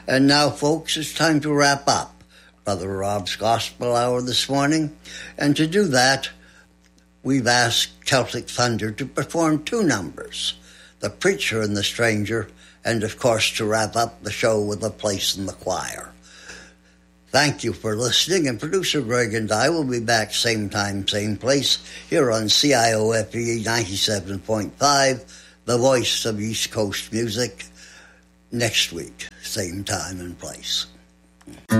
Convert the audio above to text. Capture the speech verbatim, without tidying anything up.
And now, folks, it's time to wrap up Brother Rob's Gospel Hour this morning. And to do that, we've asked Celtic Thunder to perform two numbers, The Preacher and the Stranger, and, of course, to wrap up the show with a place in the choir. Thank you for listening, and producer Greg and I will be back same time, same place, here on C I O F E ninety-seven point five, the voice of East Coast music, next week, same time and place.